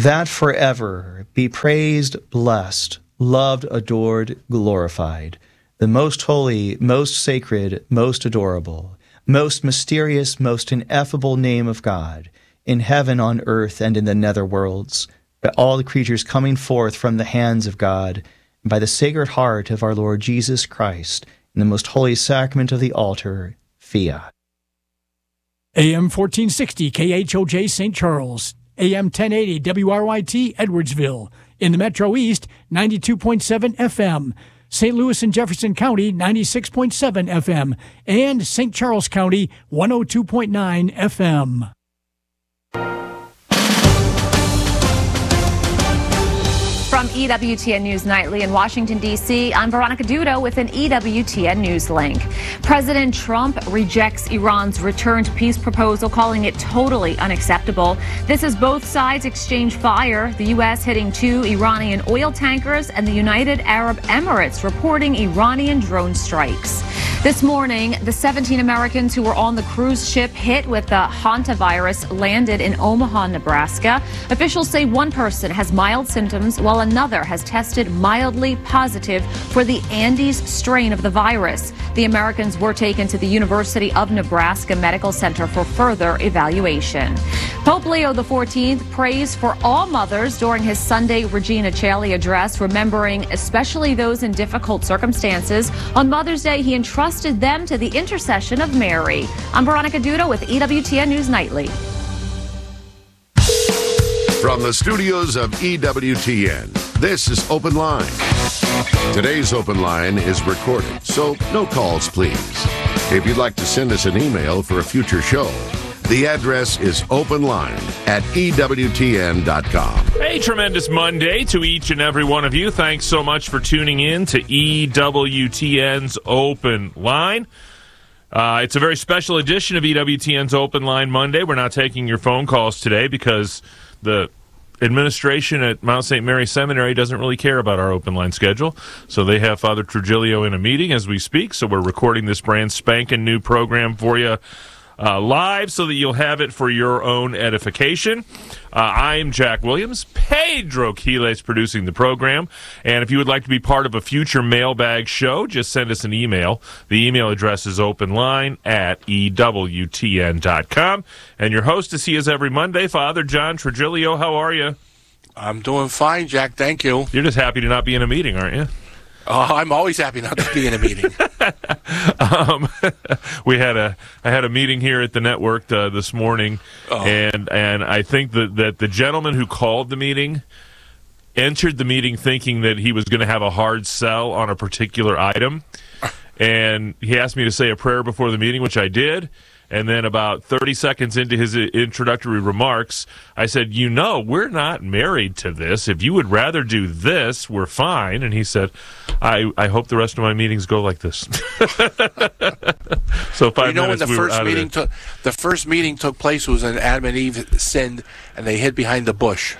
that forever be praised, blessed, loved, adored, glorified, the most holy, most sacred, most adorable, most mysterious, most ineffable name of God, in heaven, on earth, and in the nether worlds, by all the creatures coming forth from the hands of God, and by the Sacred Heart of our Lord Jesus Christ, in the most holy sacrament of the altar, fiat. AM 1460 KHOJ St. Charles, AM 1080 WRYT Edwardsville, in the Metro East, 92.7 FM, St. Louis and Jefferson County, 96.7 FM, and St. Charles County, 102.9 FM. From EWTN News Nightly in Washington, D.C., I'm Veronica Dudo with an EWTN News link. President Trump rejects Iran's return to peace proposal, calling it totally unacceptable. This as both sides exchange fire, the U.S. hitting 2 Iranian oil tankers and the United Arab Emirates reporting Iranian drone strikes. This morning, the 17 Americans who were on the cruise ship hit with the hantavirus landed in Omaha, Nebraska. Officials say one person has mild symptoms while another has tested mildly positive for the Andes strain of the virus. The Americans were taken to the University of Nebraska Medical Center for further evaluation. Pope Leo XIV prays for all mothers during his Sunday Regina Coeli address, remembering especially those in difficult circumstances. On Mother's Day, he entrusted them to the intercession of Mary. I'm Veronica Dudo with EWTN News Nightly. From the studios of EWTN, this is Open Line. Today's Open Line is recorded, so no calls, please. If you'd like to send us an email for a future show, the address is openline@ewtn.com. Hey, tremendous Monday to each and every one of you. Thanks so much for tuning in to EWTN's Open Line. It's a very special edition of EWTN's Open Line Monday. We're not taking your phone calls today because the administration at Mount St. Mary Seminary doesn't really care about our open line schedule. So they have Father Trujillo in a meeting as we speak. So we're recording this brand spanking new program for you live so that you'll have it for your own edification. I'm Jack Williams. Pedro Quiles producing the program. And if you would like to be part of a future mailbag show, just send us an email. The email address is openline@ewtn.com. And your host is he is every Monday, Father John Trujillo. How are you? I'm doing fine, Jack. Thank you. You're just happy to not be in a meeting, aren't you? I'm always happy not to be in a meeting. I had a meeting here at the network this morning, and I think that the gentleman who called the meeting entered the meeting thinking that he was going to have a hard sell on a particular item, and he asked me to say a prayer before the meeting, which I did. And then about 30 seconds into his introductory remarks, I said, we're not married to this. If you would rather do this, we're fine. And he said, I hope the rest of my meetings go like this. So 5 minutes when the first meeting took place was when Adam and Eve sinned, and they hid behind the bush.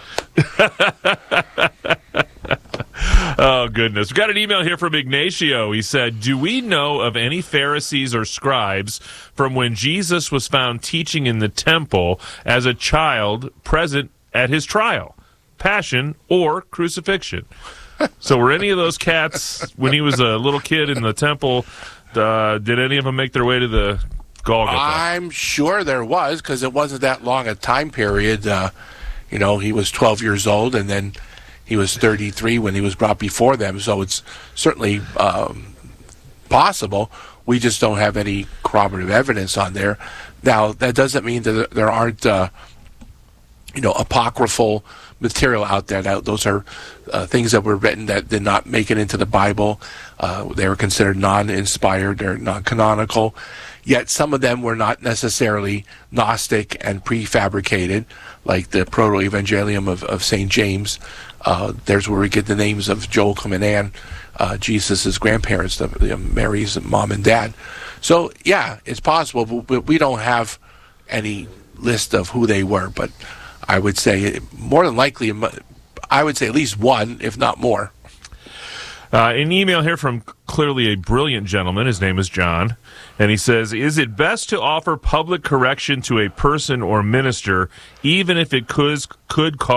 Oh, goodness. We got an email here from Ignacio. He said, do we know of any Pharisees or scribes from when Jesus was found teaching in the temple as a child present at his trial, passion, or crucifixion? So were any of those cats, when he was a little kid in the temple, did any of them make their way to the Golgotha? I'm sure there was, because it wasn't that long a time period. He was 12 years old, and then he was 33 when he was brought before them, so it's certainly possible. We just don't have any corroborative evidence on there. Now, that doesn't mean that there aren't, apocryphal material out there. Those are things that were written that did not make it into the Bible. They were considered non-inspired or non-canonical. Yet some of them were not necessarily Gnostic and prefabricated, like the Proto-Evangelium of St. James. There's where we get the names of Joachim and Anne, Jesus' grandparents, Mary's mom and dad. So, yeah, it's possible, but we don't have any list of who they were. But I would say more than likely, I would say at least one, if not more. An email here from clearly a brilliant gentleman. His name is John. And he says, is it best to offer public correction to a person or minister, even if it could cause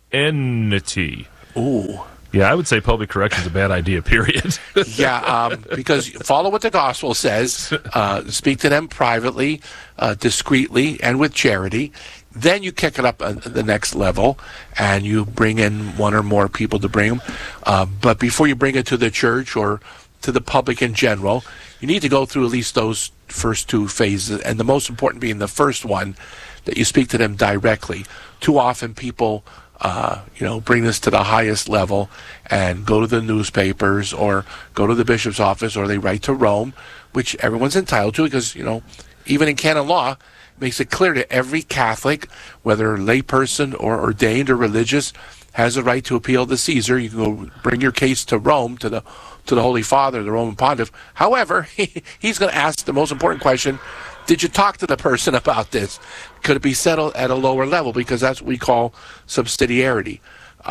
enmity. Ooh. Yeah, I would say public correction is a bad idea, period. Because follow what the gospel says. Speak to them privately, discreetly, and with charity. Then you kick it up the next level, and you bring in one or more people to bring them. But before you bring it to the church or to the public in general, you need to go through at least those first two phases, and the most important being the first one, that you speak to them directly. Too often people bring this to the highest level and go to the newspapers or go to the bishop's office, or they write to Rome, which everyone's entitled to, because, even in canon law, it makes it clear to every Catholic, whether layperson or ordained or religious, has a right to appeal to Caesar. You can go bring your case to Rome, to the Holy Father, the Roman Pontiff. However, he's going to ask the most important question: did you talk to the person about this? Could it be settled at a lower level? Because that's what we call subsidiarity.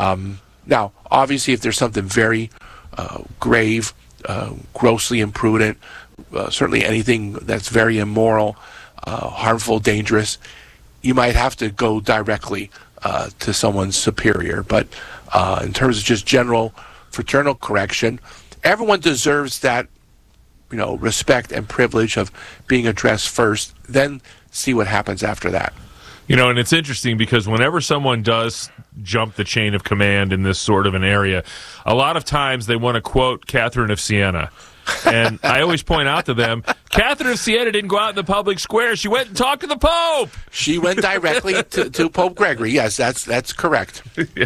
Now, obviously, if there's something very grave, grossly imprudent, certainly anything that's very immoral, harmful, dangerous, you might have to go directly to someone's superior. But in terms of just general fraternal correction, everyone deserves that respect and privilege of being addressed first, then see what happens after that. And it's interesting because whenever someone does jump the chain of command in this sort of an area, a lot of times they want to quote Catherine of Siena. And I always point out to them, Catherine of Siena didn't go out in the public square. She went and talked to the Pope. She went directly to Pope Gregory. Yes, that's correct.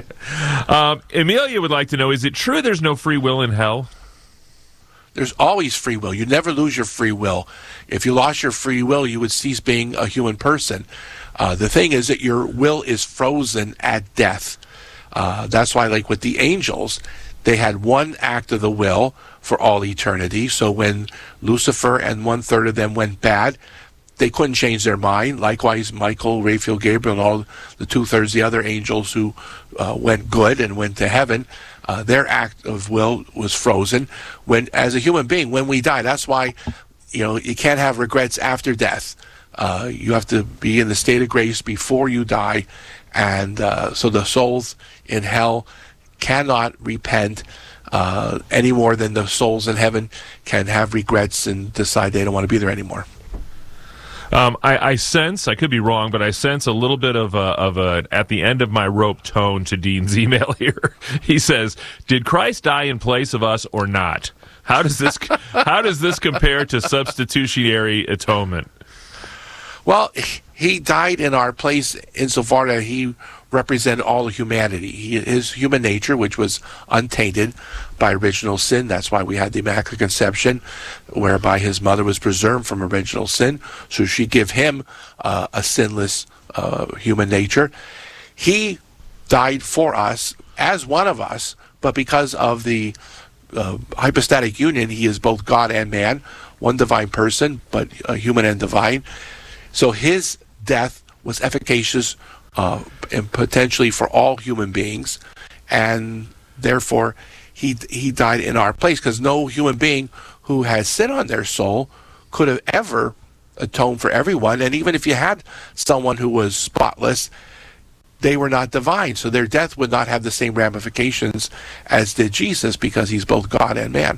Yeah. Amelia would like to know, is it true there's no free will in hell? There's always free will. You never lose your free will. If you lost your free will, you would cease being a human person. The thing is that your will is frozen at death. That's why, like with the angels, they had one act of the will for all eternity. So when Lucifer and 1/3 of them went bad, they couldn't change their mind. Likewise, Michael, Raphael, Gabriel, and all the 2/3 the other angels who went good and went to heaven, their act of will was frozen. When, as a human being, when we die, that's why you can't have regrets after death. You have to be in the state of grace before you die, and so the souls in hell cannot repent any more than the souls in heaven can have regrets and decide they don't want to be there anymore. I sense, I could be wrong, but I sense a little bit of a at the end of my rope tone to Dean's email here. He says, "Did Christ die in place of us or not? How does this compare to substitutionary atonement?" Well, he died in our place insofar that he represented all of humanity. His human nature, which was untainted by original sin. That's why we had the Immaculate Conception, whereby his mother was preserved from original sin. So she gave him a sinless human nature. He died for us as one of us, but because of the hypostatic union, he is both God and man, one divine person, but human and divine. So his death was efficacious and potentially for all human beings, and therefore he died in our place, because no human being who has sin on their soul could have ever atoned for everyone. And even if you had someone who was spotless, they were not divine, so their death would not have the same ramifications as did Jesus, because he's both God and man.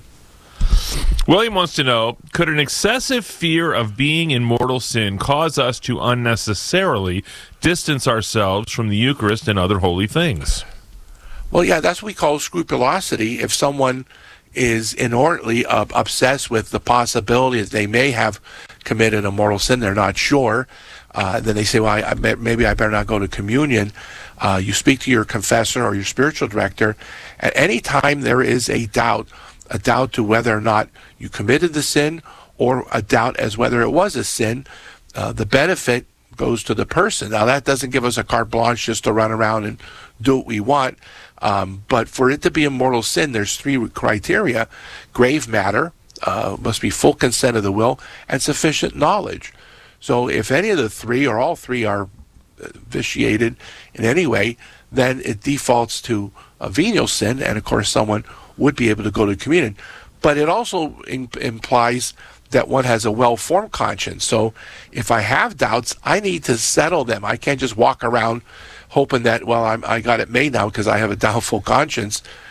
William wants to know, could an excessive fear of being in mortal sin cause us to unnecessarily distance ourselves from the Eucharist and other holy things? Well, yeah, that's what we call scrupulosity. If someone is inordinately obsessed with the possibility that they may have committed a mortal sin, they're not sure, then they say, well, maybe I better not go to communion. You speak to your confessor or your spiritual director. At any time there is a doubt to whether or not you committed the sin, or a doubt as whether it was a sin, the benefit goes to the person. Now, that doesn't give us a carte blanche just to run around and do what we want, but for it to be a mortal sin, there's three criteria: grave matter, must be full consent of the will, and sufficient knowledge. So if any of the three or all three are vitiated in any way, then it defaults to a venial sin, and of course someone would be able to go to communion. But it also implies that one has a well-formed conscience. So if I have doubts, I need to settle them. I can't just walk around hoping that, well, I got it made now because I have a doubtful conscience.